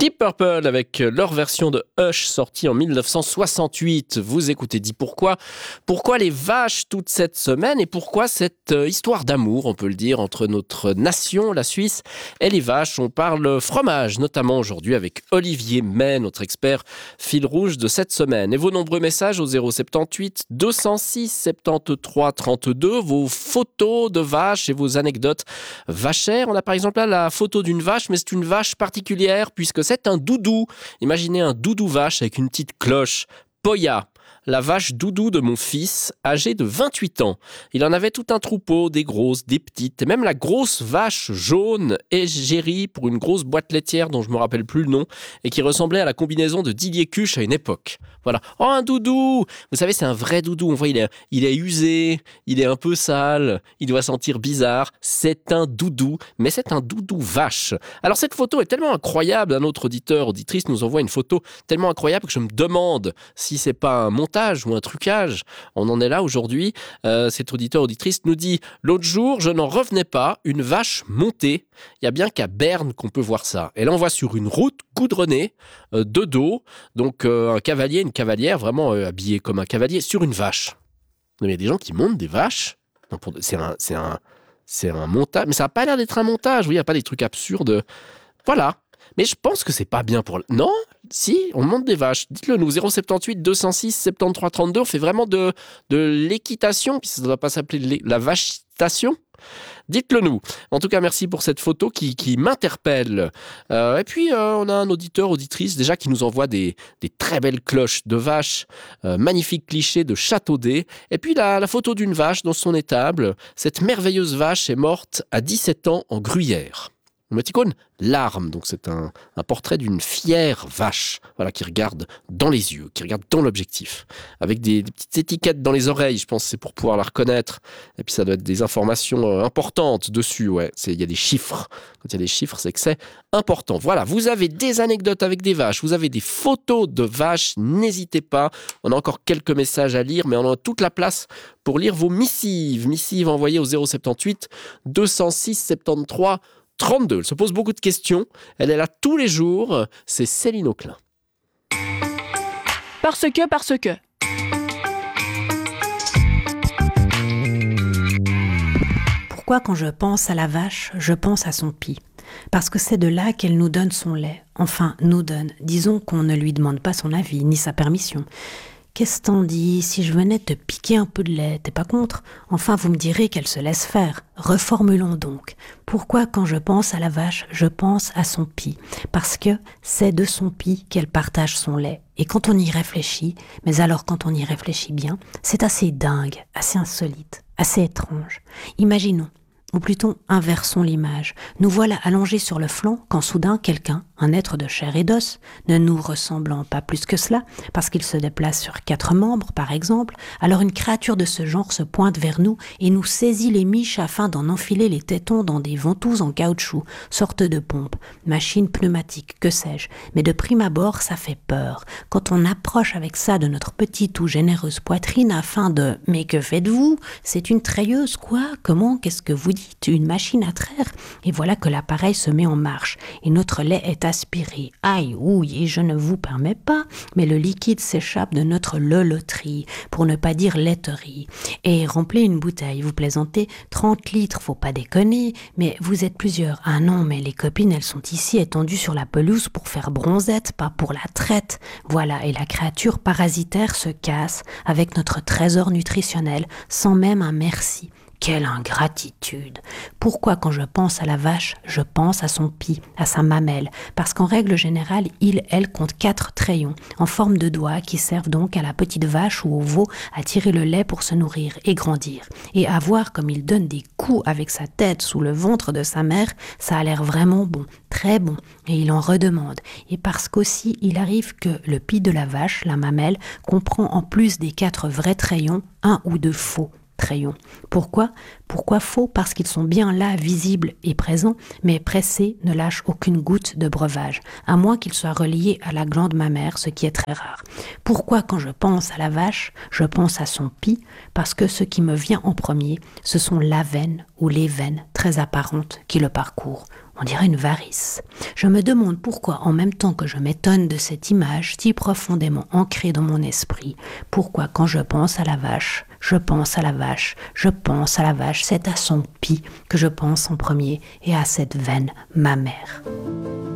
Deep Purple avec leur version de Hush sortie en 1968. Vous écoutez Dis pourquoi. Pourquoi les vaches toute cette semaine et pourquoi cette histoire d'amour, on peut le dire, entre notre nation, la Suisse, et les vaches. On parle fromage, notamment aujourd'hui avec Olivier May, notre expert fil rouge de cette semaine. Et vos nombreux messages au 078 206 73 32, vos photos de vaches et vos anecdotes vachères. On a par exemple là la photo d'une vache, mais c'est une vache particulière puisque c'est un doudou. Imaginez un doudou vache avec une petite cloche. Poya, la vache doudou de mon fils, âgé de 28 ans. Il en avait tout un troupeau, des grosses, des petites, et même la grosse vache jaune égérie pour une grosse boîte laitière dont je me rappelle plus le nom, et qui ressemblait à la combinaison de Didier Cuche à une époque. Voilà. Oh, un doudou! Vous savez, c'est un vrai doudou. On voit, il est usé, il est un peu sale, il doit sentir bizarre. C'est un doudou, mais c'est un doudou vache. Alors, cette photo est tellement incroyable. Un autre auditeur, auditrice nous envoie une photo tellement incroyable que je me demande si c'est pas un montage ou un trucage. On en est là aujourd'hui. Cet auditeur, auditrice nous dit « L'autre jour, je n'en revenais pas, une vache montée. Il y a bien qu'à Berne qu'on peut voir ça. » Et là, on voit sur une route goudronnée, de dos, donc un cavalier, une cavalière, vraiment habillé comme un cavalier, sur une vache. Mais il y a des gens qui montent des vaches. Non, c'est un montage. Mais ça n'a pas l'air d'être un montage. Oui, il n'y a pas des trucs absurdes. Voilà. Mais je pense que c'est pas bien pour... Non ? Si, on monte des vaches. Dites-le nous, 078 206 73 32. On fait vraiment de l'équitation, puis ça ne doit pas s'appeler la vachitation. Dites-le nous. En tout cas, merci pour cette photo qui m'interpelle. Et puis, on a un auditeur, auditrice, déjà qui nous envoie des très belles cloches de vaches, magnifiques clichés de Châteaudet. Et puis, la photo d'une vache dans son étable. Cette merveilleuse vache est morte à 17 ans en Gruyère. Émoticône, l'arme, donc c'est un portrait d'une fière vache, voilà, qui regarde dans les yeux, qui regarde dans l'objectif, avec des petites étiquettes dans les oreilles, je pense que c'est pour pouvoir la reconnaître, et puis ça doit être des informations importantes dessus, ouais, il y a des chiffres, quand il y a des chiffres, c'est que c'est important. Voilà, vous avez des anecdotes avec des vaches, vous avez des photos de vaches, n'hésitez pas, on a encore quelques messages à lire, mais on a toute la place pour lire vos missives envoyées au 078 206 73 32. Elle se pose beaucoup de questions. Elle est là tous les jours. C'est Céline Auclin. Parce que. Pourquoi quand je pense à la vache, je pense à son pis ? Parce que c'est de là qu'elle nous donne son lait. Enfin, nous donne. Disons qu'on ne lui demande pas son avis, ni sa permission. Qu'est-ce t'en dis, si je venais te piquer un peu de lait, t'es pas contre ? Enfin, vous me direz qu'elle se laisse faire. Reformulons donc. Pourquoi quand je pense à la vache, je pense à son pis ? Parce que c'est de son pis qu'elle partage son lait. Et quand on y réfléchit, mais alors quand on y réfléchit bien, c'est assez dingue, assez insolite, assez étrange. Imaginons. Ou plutôt inversons l'image. Nous voilà allongés sur le flanc quand soudain quelqu'un, un être de chair et d'os, ne nous ressemblant pas plus que cela, parce qu'il se déplace sur 4 membres par exemple, alors une créature de ce genre se pointe vers nous et nous saisit les miches afin d'en enfiler les tétons dans des ventouses en caoutchouc, sorte de pompe, machine pneumatique, que sais-je. Mais de prime abord, ça fait peur. Quand on approche avec ça de notre petite ou généreuse poitrine afin de « Mais que faites-vous ? C'est une treilleuse, quoi ? Comment ? Qu'est-ce que vous dites ? Une machine à traire ?» Et voilà que l'appareil se met en marche et notre lait est aspiré. Aïe, ouille, et je ne vous permets pas, mais le liquide s'échappe de notre loloterie, pour ne pas dire laiterie. Et remplit une bouteille, vous plaisantez, 30 litres, faut pas déconner, mais vous êtes plusieurs. Ah non, mais les copines, elles sont ici étendues sur la pelouse pour faire bronzette, pas pour la traite. Voilà, et la créature parasitaire se casse avec notre trésor nutritionnel, sans même un merci. Quelle ingratitude! Pourquoi quand je pense à la vache, je pense à son pis, à sa mamelle? Parce qu'en règle générale, elle compte 4 trayons, en forme de doigts, qui servent donc à la petite vache ou au veau à tirer le lait pour se nourrir et grandir. Et à voir comme il donne des coups avec sa tête sous le ventre de sa mère, ça a l'air vraiment bon, très bon, et il en redemande. Et parce qu'aussi, il arrive que le pis de la vache, la mamelle, comprend en plus des 4 vrais trayons, 1 ou 2 faux trayons. Pourquoi faux ? Parce qu'ils sont bien là, visibles et présents, mais pressés ne lâchent aucune goutte de breuvage, à moins qu'ils soient reliés à la glande mammaire, ce qui est très rare. Pourquoi quand je pense à la vache, je pense à son pis ? Parce que ce qui me vient en premier, ce sont la veine ou les veines très apparentes qui le parcourent. On dirait une varice. Je me demande pourquoi, en même temps que je m'étonne de cette image si profondément ancrée dans mon esprit, pourquoi quand je pense à la vache, je pense à la vache, je pense à la vache, c'est à son pis que je pense en premier et à cette veine mammaire.